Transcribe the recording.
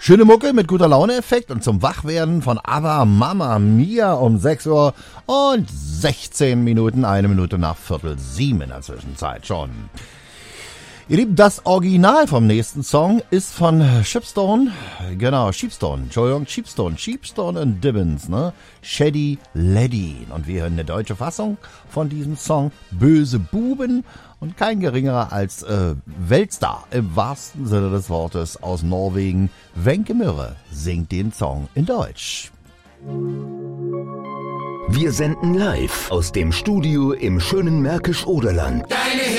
Schöne Mucke mit guter Laune-Effekt und zum Wachwerden von ABBA Mamma Mia um 6 Uhr und 16 Minuten, 1 Minute nach 6:45 in der Zwischenzeit schon. Ihr Lieben, das Original vom nächsten Song ist von Sheepstone und Dibbons, ne? Shady Lady. Und wir hören eine deutsche Fassung von diesem Song, Böse Buben. Und kein geringerer als Weltstar im wahrsten Sinne des Wortes aus Norwegen, Wenke Myrre, singt den Song in Deutsch. Wir senden live aus dem Studio im schönen Märkisch-Oderland.